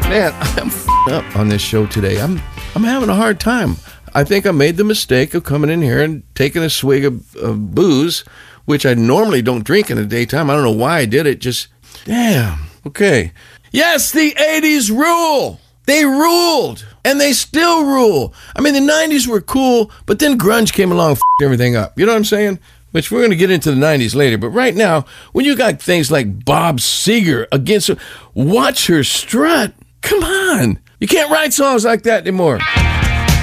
Man, I'm up on this show today. I'm having a hard time. I think I made the mistake of coming in here and taking a swig of booze, which I normally don't drink in the daytime. I don't know why I did it. Just, damn. Okay. Yes, the 80s rule. They ruled, and they still rule. I mean, the 90s were cool, but then grunge came along and f***ed everything up. You know what I'm saying? Which we're going to get into the 90s later. But right now, when you got things like Bob Seger against Watch Her Strut, come on. You can't write songs like that anymore.